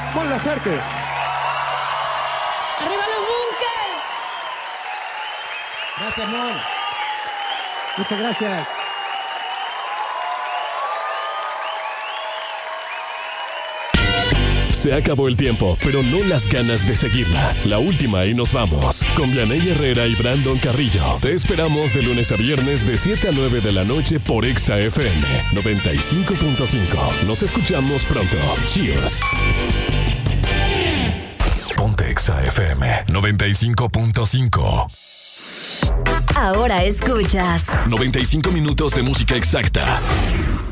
Mon Laferte. ¡Arriba los Bunkers! Gracias, Mon. Muchas gracias. Se acabó el tiempo, pero no las ganas de seguirla. La última y nos vamos. Con Vianey Herrera y Brandon Carrillo. Te esperamos de lunes a viernes de 7 a 9 de la noche por Exa FM 95.5. Nos escuchamos pronto. Cheers. Ponte Exa FM 95.5. Ahora escuchas 95 minutos de música exacta.